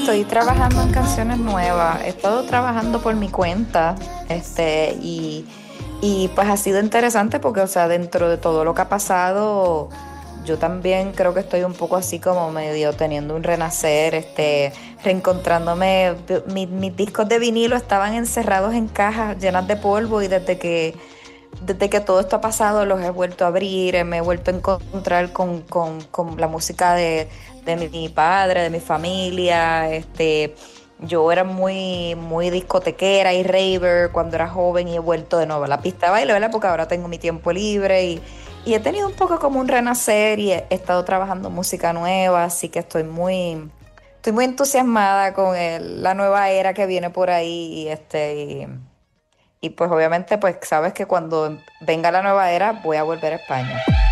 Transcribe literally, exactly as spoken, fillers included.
estoy trabajando en canciones nuevas. He estado trabajando por mi cuenta, este, y, y pues ha sido interesante porque, o sea, dentro de todo lo que ha pasado, yo también creo que estoy un poco así como medio teniendo un renacer, este, reencontrándome. Mi- mis discos de vinilo estaban encerrados en cajas llenas de polvo y desde que desde que todo esto ha pasado los he vuelto a abrir, eh, me he vuelto a encontrar con, con- con la música de, de mi padre, de mi familia. Este, yo era muy, muy discotequera y raver cuando era joven y he vuelto de nuevo a la pista de baile, ¿verdad? Porque ahora tengo mi tiempo libre y, y he tenido un poco como un renacer y he, he estado trabajando música nueva, así que estoy muy, estoy muy entusiasmada con el- la nueva era que viene por ahí y este... Y pues obviamente pues sabes que cuando venga la nueva era voy a volver a España.